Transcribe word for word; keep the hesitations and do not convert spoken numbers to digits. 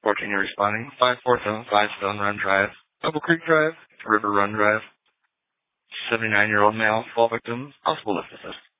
fourteen, you're responding. five four seven five Stone Run Drive, Double Creek Drive, River Run Drive. seventy-nine-year-old male, fall victim, possible lift assist.